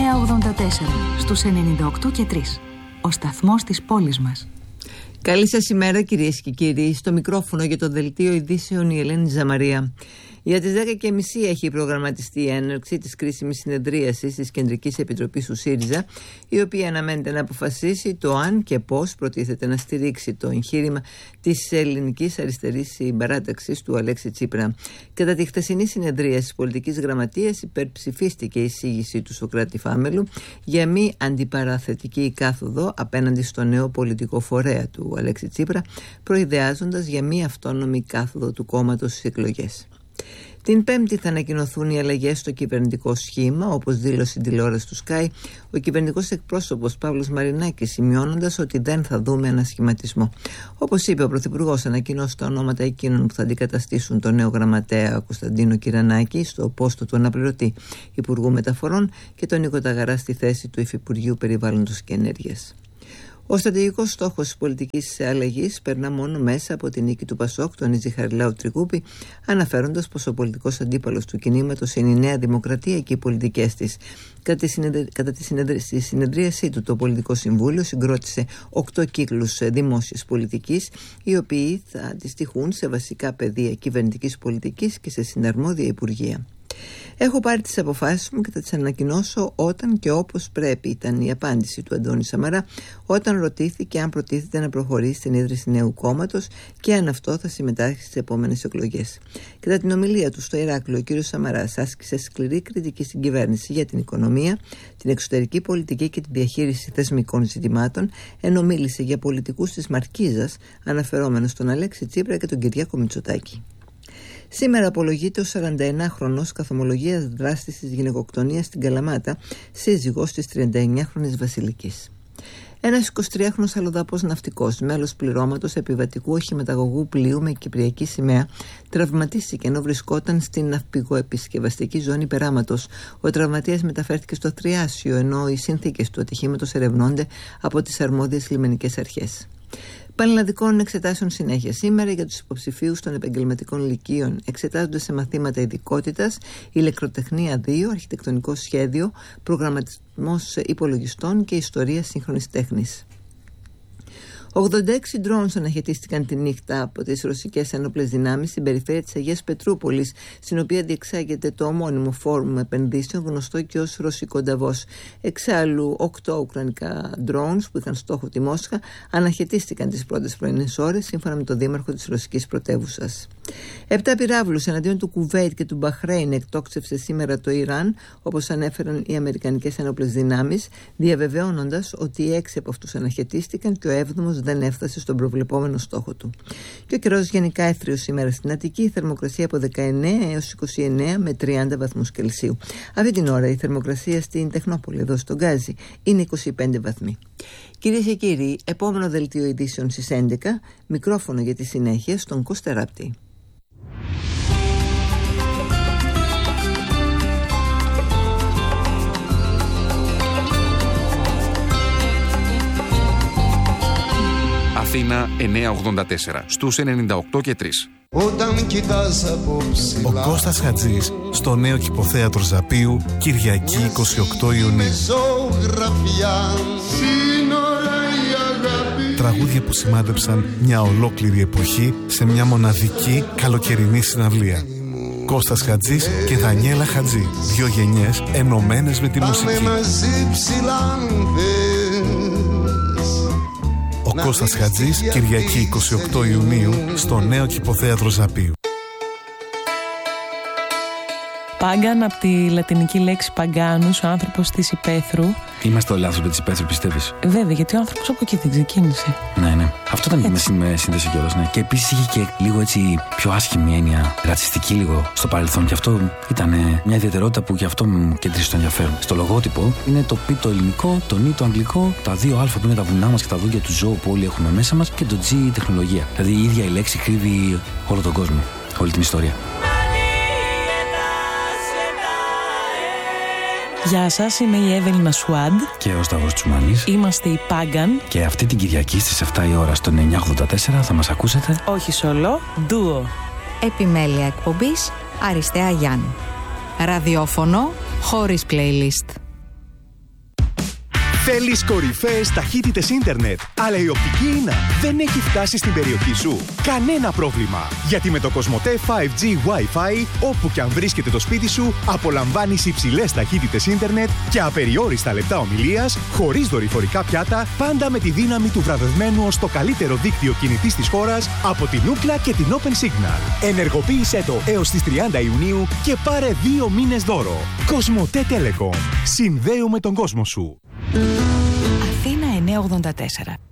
984 στους 98 και 3. Ο σταθμός της πόλης μας. Καλή σας ημέρα κυρίες και κύριοι. Στο μικρόφωνο για το δελτίο ειδήσεων η Ελένη Ζαμαρία. Για τις 10:30 έχει προγραμματιστεί η έναρξη της κρίσιμης συνεδρίασης της Κεντρικής Επιτροπής του ΣΥΡΙΖΑ, η οποία αναμένεται να αποφασίσει το αν και πώς προτίθεται να στηρίξει το εγχείρημα της ελληνικής αριστερής συμπαράταξης του Αλέξη Τσίπρα. Κατά τη χθεσινή συνεδρία της Πολιτικής Γραμματείας υπερψηφίστηκε η εισήγηση του Σωκράτη Φάμελου για μη αντιπαραθετική κάθοδο απέναντι στο νέο πολιτικό φορέα του Αλέξη Τσίπρα, προειδεάζοντας για μη αυτόνομη κάθοδο του κόμματος στις εκλογές. Την Πέμπτη θα ανακοινωθούν οι αλλαγές στο κυβερνητικό σχήμα, όπως δήλωσε η τηλεόραση του Sky ο κυβερνητικός εκπρόσωπος Παύλος Μαρινάκης, σημειώνοντας ότι δεν θα δούμε ανασχηματισμό. Όπως είπε ο Πρωθυπουργός, ανακοινώσει τα ονόματα εκείνων που θα αντικαταστήσουν τον νέο γραμματέα Κωνσταντίνο Κυρανάκη στο πόστο του αναπληρωτή Υπουργού Μεταφορών και τον Νίκο Ταγαρά στη θέση του Υφυπουργείου Περιβάλλοντος και Ενέργειας. Ο στρατηγικός στόχος της πολιτικής αλλαγής περνά μόνο μέσα από τη νίκη του Πασόκ, τονίζει Χαριλάου Τρικούπη, αναφέροντας πως ο πολιτικός αντίπαλος του κινήματος είναι η Νέα Δημοκρατία και οι πολιτικές της. Κατά τη συνεδρίασή του, το Πολιτικό Συμβούλιο συγκρότησε 8 κύκλους δημόσιας πολιτικής, οι οποίοι θα αντιστοιχούν σε βασικά πεδία κυβερνητικής πολιτικής και σε συναρμόδια υπουργεία. «Έχω πάρει τις αποφάσεις μου και θα τις ανακοινώσω όταν και όπως πρέπει», ήταν η απάντηση του Αντώνη Σαμαρά όταν ρωτήθηκε αν προτίθεται να προχωρήσει στην ίδρυση νέου κόμματος και αν αυτό θα συμμετάσχει στις επόμενες εκλογές. Κατά την ομιλία του στο Ηράκλειο, ο κ. Σαμαράς άσκησε σκληρή κριτική στην κυβέρνηση για την οικονομία, την εξωτερική πολιτική και τη διαχείριση θεσμικών ζητημάτων, ενώ μίλησε για πολιτικούς της Μαρκίζας, αναφερόμενος στον Αλέξη Τσίπρα και τον Κυριάκο Μητσοτάκη. Σήμερα απολογείται ο 41χρονος καθομολογίας δράστης της γυναικοκτονίας στην Καλαμάτα, σύζυγος της 39χρονης Βασιλικής. Ένας 23χρονος αλλοδαπός ναυτικός, μέλος πληρώματος επιβατικού οχηματαγωγού πλοίου με κυπριακή σημαία, τραυματίστηκε ενώ βρισκόταν στην ναυπηγοεπισκευαστική ζώνη περάματος. Ο τραυματίας μεταφέρθηκε στο Θριάσιο, ενώ οι συνθήκες του ατυχήματος ερευνώνται από τις αρμόδιες λιμενικές αρχές. Πανελλαδικών εξετάσεων συνέχεια. Σήμερα για τους υποψηφίους των επαγγελματικών λυκείων εξετάζονται σε μαθήματα ειδικότητας, ηλεκτροτεχνία 2, αρχιτεκτονικό σχέδιο, προγραμματισμός υπολογιστών και ιστορία σύγχρονης τέχνης. 86 drones αναχαιτίστηκαν τη νύχτα από τις ρωσικές ένοπλες δυνάμεις στην περιφέρεια της Αγίας Πετρούπολης, στην οποία διεξάγεται το ομώνυμο φόρουμ επενδύσεων γνωστό και ως Ρωσικό Νταβός. Εξάλλου, 8 ουκρανικά drones που είχαν στόχο τη Μόσχα αναχαιτίστηκαν τις πρώτες πρωινές ώρες, σύμφωνα με τον δήμαρχο της ρωσικής πρωτεύουσας. 7 πυράβλους εναντίον του Κουβέιτ και του Μπαχρέιν εκτόξευσε σήμερα το Ιράν, όπως ανέφεραν οι αμερικανικές ένοπλες δυνάμεις, διαβεβαιώνοντας ότι οι 6 από αυτούς αναχαιτίστηκαν και ο 7ος δεν έφτασε στον προβλεπόμενο στόχο του. Και ο καιρός γενικά έθριος σήμερα στην Αττική, η θερμοκρασία από 19 έως 29 με 30 βαθμούς Κελσίου. Αυτή την ώρα η θερμοκρασία στην Τεχνόπολη, εδώ στον Γκάζι, είναι 25 βαθμοί. Κυρίες και κύριοι, επόμενο δελτίο ειδήσεων στις 11, μικρόφωνο για τη συνέχεια στον Κώστα Ράπτη. Αθήνα 984 στους 98 και 3. Όταν κοιτάς από ψηλά, ο Κώστας Χατζής στο νέο Κηποθέατρο Ζαπίου, Κυριακή 28 Ιουνίου. Τραγούδια που σημάδεψαν μια ολόκληρη εποχή σε μια μοναδική καλοκαιρινή συναυλία. Κώστας Χατζής και Δανιέλα Χατζή, 2 γενιές ενωμένες με τη μουσική. Ο Κώστας Χατζής, Κυριακή 28 Ιουνίου, στο νέο Κηποθέατρο Ζαπίου. Πάγκαν από τη λατινική λέξη παγκάνους, ο άνθρωπος της υπαίθρου. Είμαστε όλοι άνθρωποι της υπαίθρου, πιστεύεις? Βέβαια, γιατί ο άνθρωπος από εκεί δεν ξεκίνησε. Ναι. Αυτό ήταν με σύνδεση κιόλας, ναι. Και επίσης είχε και λίγο έτσι πιο άσχημη έννοια, ρατσιστική λίγο στο παρελθόν. Και αυτό ήταν μια ιδιαιτερότητα που γι' αυτό μου κέντρισε το ενδιαφέρον. Στο λογότυπο είναι το π το ελληνικό, το νι το αγγλικό, τα 2 α που είναι τα βουνά μας και τα δόντια του ζώου που όλοι έχουμε μέσα μας και το G η τεχνολογία. Δηλαδή η ίδια η λέξη κρύβει όλο τον κόσμο, όλη την ιστορία. Γεια σας, είμαι η Εύελινα Σουάντ και ο Σταύρος Τσουμάνης. Είμαστε οι Πάγκαν και αυτή την Κυριακή στις 7 η ώρα στο 984 θα μας ακούσετε. Όχι σολό, ντουο. Επιμέλεια εκπομπής Αριστέα Γιάννη. Ραδιόφωνο χωρίς playlist. Θέλεις κορυφαίες ταχύτητες ίντερνετ, αλλά η οπτική ίνα δεν έχει φτάσει στην περιοχή σου? Κανένα πρόβλημα, γιατί με το Κοσμοτέ 5G Wi-Fi, όπου και αν βρίσκεται το σπίτι σου, απολαμβάνεις υψηλές ταχύτητες ίντερνετ και απεριόριστα λεπτά ομιλίας, χωρίς δορυφορικά πιάτα, πάντα με τη δύναμη του βραβευμένου ως το καλύτερο δίκτυο κινητής της χώρας από την Ookla και την Open Signal. Ενεργοποίησέ το έως τις 30 Ιουνίου και πάρε 2 μήνες δώρο. Κοσμοτέ Telecom. Συνδέουμε τον κόσμο σου. Αθήνα 984.